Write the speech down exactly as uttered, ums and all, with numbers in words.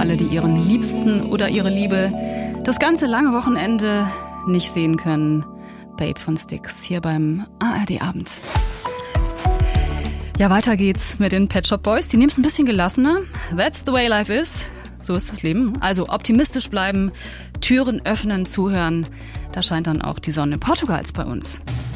alle, die ihren Liebsten oder ihre Liebe das ganze lange Wochenende nicht sehen können. Babe von Styx hier beim A R D Abend. Ja, weiter geht's mit den Pet Shop Boys. Die nehmen es ein bisschen gelassener. That's the way life is. So ist das Leben. Also optimistisch bleiben, Türen öffnen, zuhören. Da scheint dann auch die Sonne Portugals bei uns.